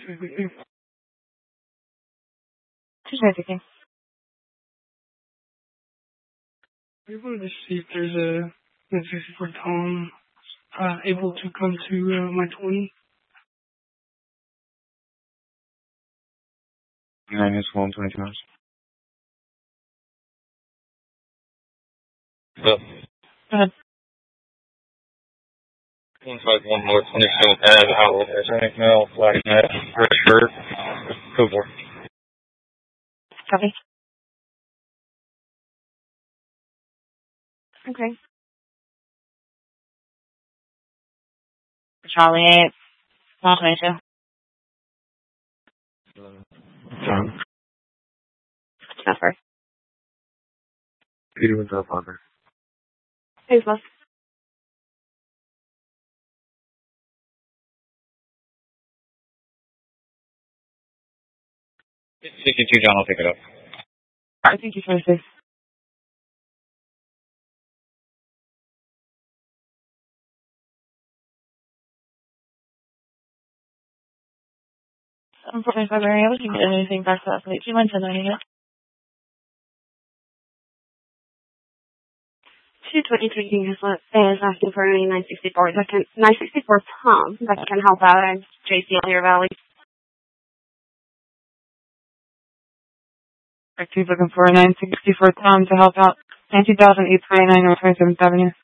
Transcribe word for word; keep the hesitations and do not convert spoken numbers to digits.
Just anything. We wanted to see if there's a nine sixty-four Tom uh, able to come to uh, my twenty. nine is one twenty-two hours. Yep. Go ahead. one five one North twenty-seventh Ave, outlet, Atlantic Mail, Flag Net, Red Shirt, Code four. Copy. Okay. Charlie eight, one twenty-two. John. Number. Peter Winthrop Parker. Who's left? sixty-two, John, I'll pick it up. I think you finished this. Unfortunately, if I'm very able to get anything back to that plate. Do you mind sending it? two twenty-three King is asking for a nine sixty-four. That can, nine sixty-four Tom, that can help out in J C Clear Valley. He's looking for a nine sixty-four Tom to help out nineteen thousand eight twenty-nine North twenty-seventh Avenue.